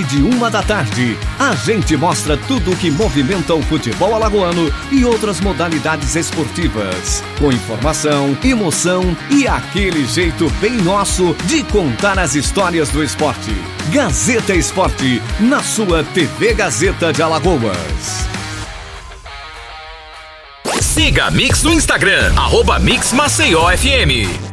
de 13h, a gente mostra tudo o que movimenta o futebol alagoano e outras modalidades esportivas. Com informação, emoção e aquele jeito bem nosso de contar as histórias do esporte. Gazeta Esporte, na sua TV Gazeta de Alagoas. Siga a Mix no Instagram, @MixMaceió FM.